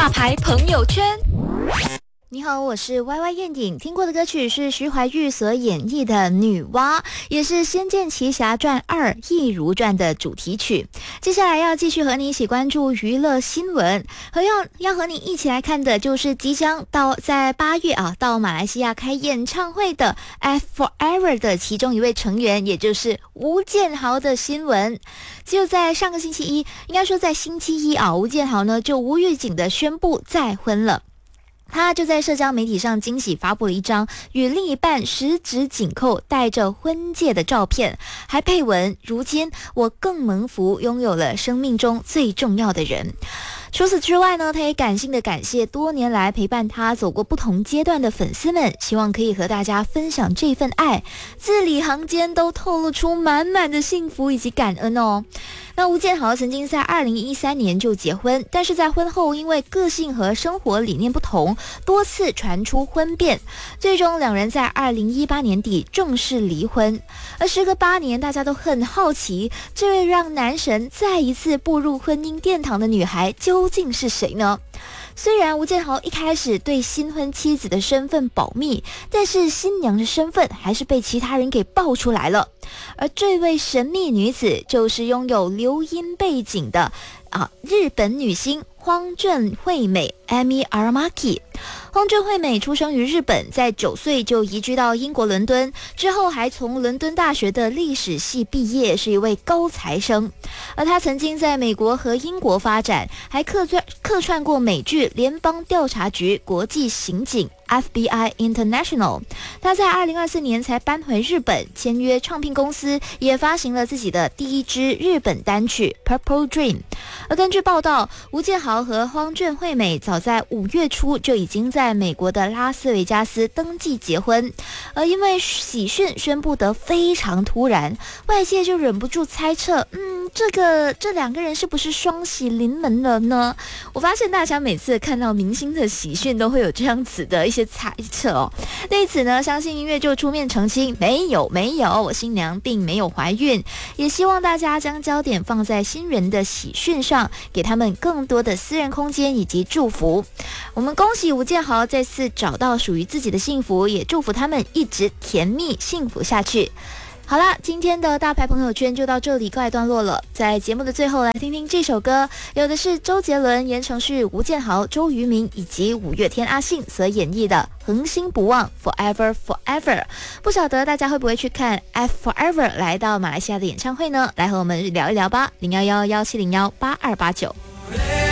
大牌朋友圈。 你好，我是 YY 燕颖。听过的歌曲是徐怀钰所演绎的《女娲》，也是《仙剑奇侠传2异如传》的主题曲。接下来要继续和你一起关注娱乐新闻，要和你一起来看的就是即将在8月到马来西亚开演唱会的 F4Ever 的其中一位成员，也就是吴建豪的新闻。就在上个星期一，应该说在星期一吴建豪呢就无预警的宣布再婚了。他就在社交媒体上惊喜发布了一张与另一半十指紧扣戴着婚戒的照片，还配文：如今我更蒙福拥有了生命中最重要的人。除此之外呢，他也感性的感谢多年来陪伴他走过不同阶段的粉丝们，希望可以和大家分享这份爱，字里行间都透露出满满的幸福以及感恩哦。那吴建豪曾经在2013年就结婚，但是在婚后因为个性和生活理念不同，多次传出婚变，最终两人在2018年底正式离婚。而时隔8年，大家都很好奇，这位让男神再一次步入婚姻殿堂的女孩究竟是谁呢？虽然吴建豪一开始对新婚妻子的身份保密，但是新娘的身份还是被其他人给爆出来了。而这位神秘女子就是拥有留音背景的日本女星荒正惠美 Amy Aramaki。 荒正惠美出生于日本，在9岁就移居到英国伦敦，之后还从伦敦大学的历史系毕业，是一位高材生。而她曾经在美国和英国发展，还客串过美剧《联邦调查局国际刑警》FBI International。 他在2024年才搬回日本，签约唱片公司，也发行了自己的第一支日本单曲 Purple Dream。 而根据报道，吴建豪和荒正惠美早在5月初就已经在美国的拉斯维加斯登记结婚。而因为喜讯宣布得非常突然，外界就忍不住猜测，这两个人是不是双喜临门了呢？我发现大家每次看到明星的喜讯都会有这样子的一些猜测哦。对此呢，相信音乐就出面澄清，没有，我新娘并没有怀孕，也希望大家将焦点放在新人的喜讯上，给他们更多的私人空间以及祝福。我们恭喜吴建豪再次找到属于自己的幸福，也祝福他们一直甜蜜幸福下去。好啦，今天的大牌朋友圈就到这里告一段落了。在节目的最后，来听听这首歌，有的是周杰伦、言承旭、吴建豪、周渝民以及五月天阿信所演绎的《恒星不忘 Forever Forever》。不晓得大家会不会去看 F4Ever 来到马来西亚的演唱会呢？来和我们聊一聊吧，011-1701-8289。